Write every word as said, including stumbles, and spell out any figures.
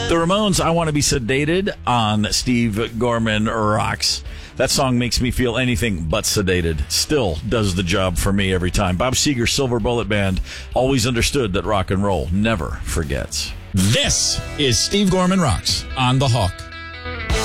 The Ramones, I Want to Be Sedated on Steve Gorman Rocks. That song makes me feel anything but sedated. Still does the job for me every time. Bob Seger, Silver Bullet Band, always understood that rock and roll never forgets. This is Steve Gorman Rocks on The Hawk.